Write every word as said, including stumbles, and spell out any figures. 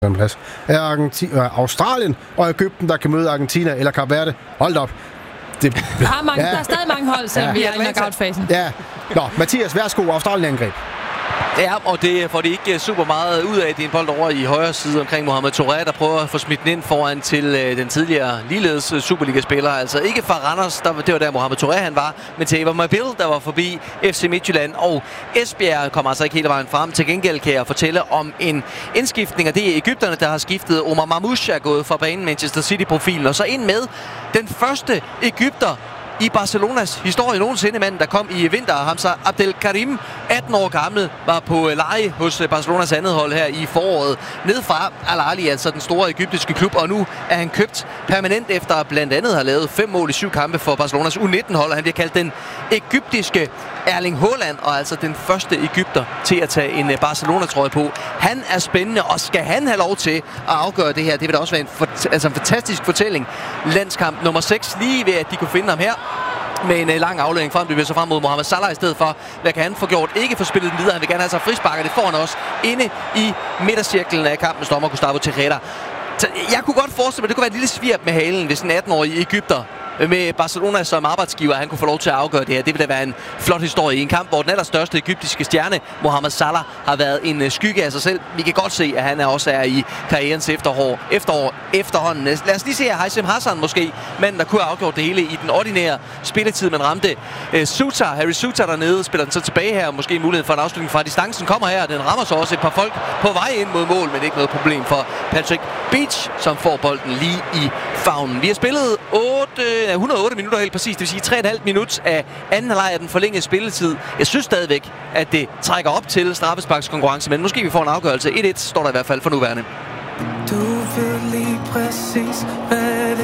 plads. Er Argentina, Australien og Egypten, der kan møde Argentina eller Kap Verde? Hold op. Det, der, er mange, ja. der er stadig mange hold, selvom ja. vi er i knockout-fasen. Ja. Nå, Mathias, værsgo, Australien-angreb. Ja, og det får de ikke super meget ud af. Det er en bold over i højre side omkring Mohamed Touré, der prøver at få smidt den ind foran til øh, den tidligere ligeledes Superliga-spiller. Altså ikke fra Randers, der, det var der Mohamed Touré han var, men til Ever Mabil, der var forbi F C Midtjylland. Og Esbjerg kommer altså ikke hele vejen frem. Til gengæld kan jeg fortælle om en indskiftning, og det er Egypterne, der har skiftet. Omar Mamouche er gået fra banen, Manchester City-profilen, og så ind med den første egypter i Barcelonas historie nogensinde, manden, der kom i vinter. Hamza Abdelkarim, atten år gammel, var på leje hos Barcelonas andet hold her i foråret. Ned fra Al Ahly, altså den store egyptiske klub, og nu er han købt permanent efter blandt andet har lavet fem mål i syv kampe for Barcelonas U nitten hold, og han bliver kaldt den egyptiske Erling Haaland, og altså den første egypter til at tage en Barcelona-trøje på. Han er spændende, og skal han have lov til at afgøre det her? Det vil da også være en, for, altså en fantastisk fortælling. Landskamp nummer seks, lige ved at de kunne finde ham her med en uh, lang aflevering frem. Det bliver så frem mod Mohamed Salah i stedet for. Hvad kan han få gjort? Ikke få spillet den videre. Han vil gerne have sig frisparker. Det får han også inde i midtercirklen af kampens dommer Gustavo Tejeda. Så jeg kunne godt forestille mig, at det kunne være et lille svirp med halen, hvis en atten-årig egypter med Barcelona som arbejdsgiver, han kunne få lov til at afgøre det her. Det ville da være en flot historie i en kamp, hvor den allerstørste egyptiske stjerne, Mohamed Salah, har været en skygge af sig selv. Vi kan godt se, at han også er i karrierens efterår, efterår efterhånden. Lad os lige se Haitham Hassan måske, manden der kunne have afgjort det hele i den ordinære spilletid, man ramte. Uh, Suter, Harry Suter dernede, spiller den så tilbage her, måske mulighed for en afslutning fra distancen, kommer her, den rammer så også et par folk på vej ind mod mål, men ikke noget problem for Patrick Beach, som får bolden lige i favnen. Vi har spillet otte hundrede og otte minutter helt præcis, det vil sige tre komma fem minut af anden halvleg af den forlængede spilletid. Jeg synes stadigvæk, at det trækker op til straffesparkskonkurrence, men måske vi får en afgørelse. et et står der i hvert fald for nuværende. Du ved lige præcis, hvad